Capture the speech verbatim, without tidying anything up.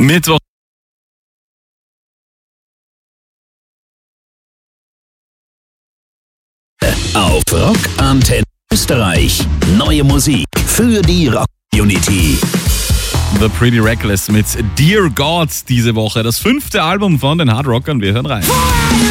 Mittwoch. Auf Rock Antenne Österreich. Neue Musik für die Rock-Community. The Pretty Reckless mit Dear God diese Woche. Das fünfte Album von den Hard Rockern. Wir hören rein.